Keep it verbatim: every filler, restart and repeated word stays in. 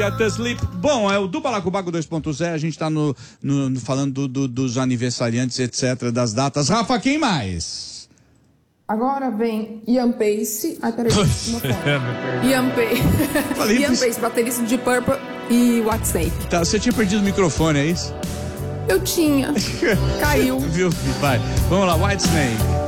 Get the Sleep. Bom, é o do Balacobaco dois ponto zero, a gente tá no, no, no falando do, do, dos aniversariantes, etcétera, das datas. Rafa, quem mais? Agora vem Ian Pace. Ai, peraí, uma foto. Ian Pace. Ian Pace, baterista de Purple e Whitesnake. Tá, você tinha perdido o microfone, é isso? Eu tinha. Caiu. Viu? Vai. Vamos lá, Whitesnake.